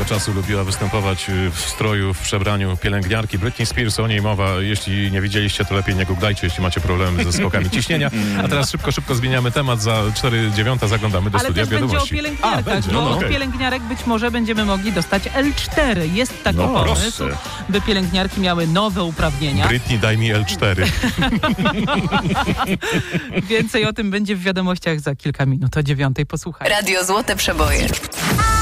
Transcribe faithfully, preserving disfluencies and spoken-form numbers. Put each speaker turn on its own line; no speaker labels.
swego czasu lubiła występować w stroju, w przebraniu pielęgniarki. Britney Spears, o niej mowa. Jeśli nie widzieliście, to lepiej nie googlajcie, jeśli macie problemy ze skokami ciśnienia. A teraz szybko, szybko zmieniamy temat. Za cztery dziewiąta zaglądamy do
Ale
studia
też będzie o
wiadomości.
pielęgniarkach,
A, będzie,
bo
no,
od
okay.
pielęgniarek być może będziemy mogli dostać L cztery. Jest taki
No,
pomysł,
proszę.
by pielęgniarki miały nowe uprawnienia.
Britney, daj mi L cztery.
Więcej o tym będzie w wiadomościach za kilka minut. O dziewiątej posłuchaj.
Radio Złote Przeboje.